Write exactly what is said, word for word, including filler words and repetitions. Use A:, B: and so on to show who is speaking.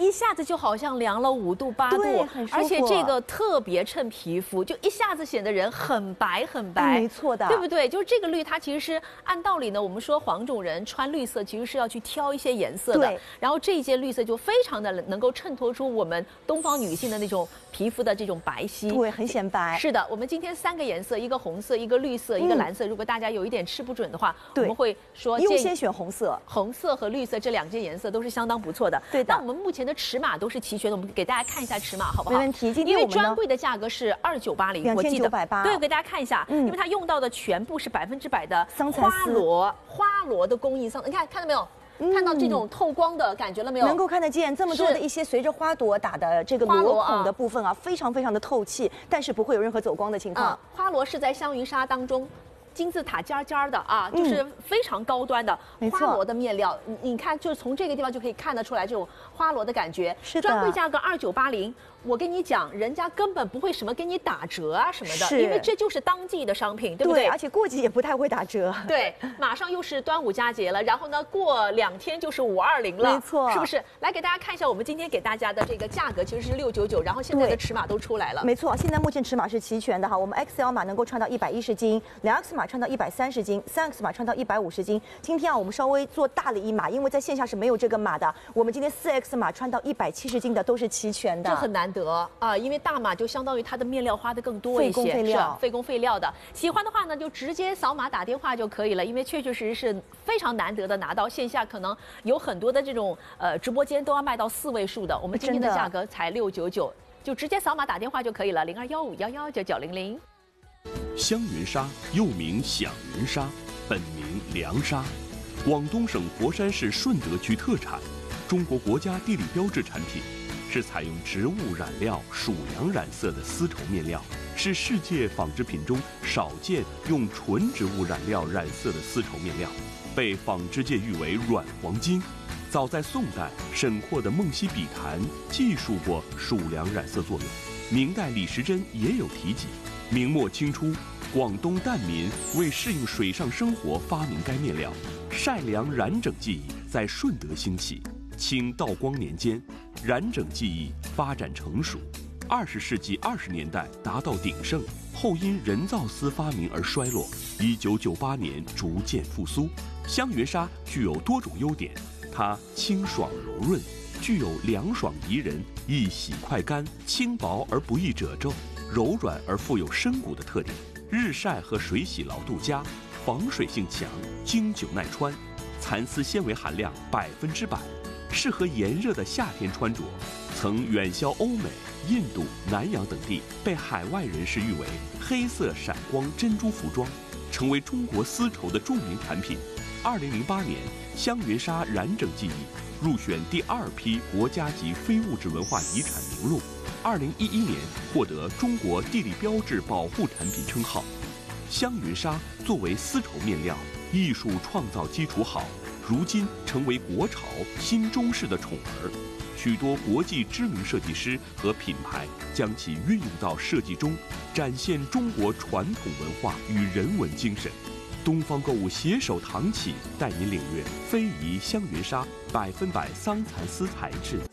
A: 一下子就好像凉了五度八度，而且这个特别衬皮肤，就一下子显得人很白很白，
B: 没错的，
A: 对不对？就是这个绿，它其实是按道理呢，我们说黄种人穿绿色其实是要去挑一些颜色的，
B: 对。
A: 然后这一件绿色就非常的能够衬托出我们东方女性的那种皮肤的这种白皙，
B: 对，很显白。
A: 是的，我们今天三个颜色，一个红色，一个绿色，一个蓝色。如果大家有一点吃不准的话，我们会说
B: 优先选红色。
A: 红色和绿色这两件颜色都是相当不错的。
B: 对的。
A: 那我们目前的尺码都是齐全的，我们给大家看一下尺码好不好？
B: 没问题。今天
A: 因为专柜的价格是二九八零，我记得。对，我给大家看一下，因为它用到的全部是百分之百的花螺，花螺的工艺桑，你看看到没有？看到这种透光的感觉了没有？
B: 能够看得见这么多的一些随着花朵打的这个螺孔的部分啊，非常非常的透气，但是不会有任何走光的情况。
A: 花螺是在香云纱当中。金字塔尖尖的啊，就是非常高端的花螺的面料。你你看，就从这个地方就可以看得出来这种花螺的感觉。
B: 是的。
A: 专柜价格二九八零，我跟你讲，人家根本不会什么给你打折啊什么的，因为这就是当季的商品，对不对？
B: 对，而且过季也不太会打折。
A: 对，马上又是端午佳节了，然后呢，过两天就是五二零了，
B: 没错，
A: 是不是？来给大家看一下，我们今天给大家的这个价格其实是六九九，然后现在的尺码都出来了。
B: 没错，现在目前尺码是齐全的哈，我们 X L 码能够穿到一百一十斤，两 X 码穿到一百三十斤。三 X 码穿到一百五十斤，今天啊，我们稍微做大了一码，因为在线下是没有这个码的。我们今天四 X 码穿到一百七十斤的都是齐全的，
A: 这很难得啊，因为大码就相当于它的面料花的更多一些，
B: 费工费料，
A: 费工费料的。喜欢的话呢，就直接扫码打电话就可以了，因为确确实实是非常难得的拿到，线下可能有很多的这种呃直播间都要卖到四位数的，我们今天的价格才六九九，就直接扫码打电话就可以了，零二幺五幺幺九九零零。
C: 香云纱又名响云纱。本名凉纱，广东省佛山市顺德区特产，中国国家地理标志产品，是采用植物染料属羊染色的丝绸面料，是世界纺织品中少见用纯植物染料染色的丝绸面料，被纺织界誉为软黄金。早在宋代，沈括的《梦溪笔谈》记述过属良染色作用，明代李时珍也有提及。明末清初，广东疍民为适应水上生活发明该面料，晒凉染整技艺在顺德兴起。清道光年间，染整技艺发展成熟，二十世纪二十年代达到鼎盛，后因人造丝发明而衰落。一九九八年逐渐复苏。香云纱具有多种优点，它清爽柔润，具有凉爽宜人、易洗快干、轻薄而不易褶皱、柔软而富有深骨的特点。日晒和水洗牢度佳，防水性强，经久耐穿，蚕丝纤维含量百分之百，适合炎热的夏天穿着。曾远销欧美、印度、南洋等地，被海外人士誉为黑色闪光珍珠服装，成为中国丝绸的著名产品。二零零八年，香云纱染整技艺入选第二批国家级非物质文化遗产名录。二零一一年获得中国地理标志保护产品称号。香云纱作为丝绸面料，艺术创造基础好，如今成为国潮新中式的宠儿。许多国际知名设计师和品牌将其运用到设计中，展现中国传统文化与人文精神。东方购物携手唐启，带您领略非遗香云纱百分百桑蚕丝材质。